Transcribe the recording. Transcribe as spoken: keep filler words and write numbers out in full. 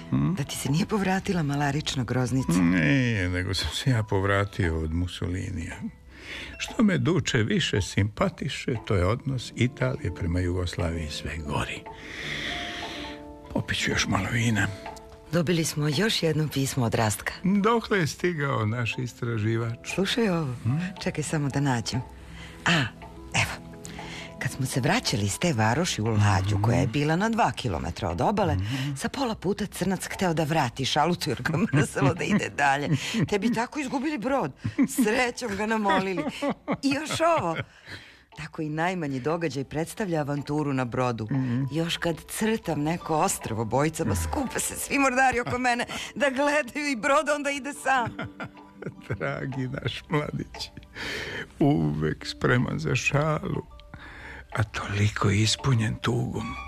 Hmm? Da ti se nije povratila malarična groznica? Ne, nego sam se ja povratio od Mussolinija. Što me Duče više simpatiše, to je odnos Italije prema Jugoslaviji sve gori. Popit ću još malo vina. Dobili smo još jedno pismo od Rastka. Dokle je stigao naš istraživač? Slušaj ovo, hmm? Čekaj samo da nađem. A, evo. Kad smo se vraćali iz te varoši u Lađu, mm-hmm. koja je bila na dva kilometra od obale, mm-hmm. sa pola puta Crnac hteo da vrati šalutu jer ga mrzelo da ide dalje. Te bi tako izgubili brod. Srećom ga namolili. I još ovo. Tako i najmanji događaj predstavlja avanturu na brodu. Mm-hmm. Još kad crtam neko ostrvo bojicama, skupe se svi mordari oko mene da gledaju i brod onda ide sam. Dragi naš mladić, uvek spreman za šalu, a toliko ispunjen tugom.